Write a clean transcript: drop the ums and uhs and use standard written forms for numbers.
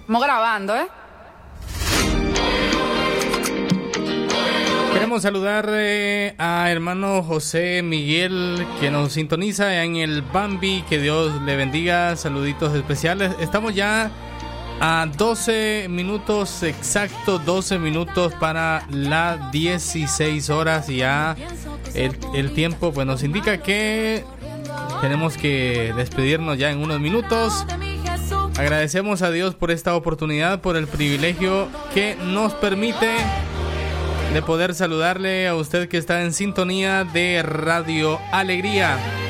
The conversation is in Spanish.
Estamos grabando, ¿eh? Queremos saludar a hermano José Miguel, que nos sintoniza en el Bambi. Que Dios le bendiga. Saluditos especiales. Estamos ya a 12 minutos exactos, 12 minutos para las 16 horas. Y ya el tiempo pues nos indica que tenemos que despedirnos ya en unos minutos. Agradecemos a Dios por esta oportunidad, por el privilegio que nos permite de poder saludarle a usted que está en sintonía de Radio Alegría.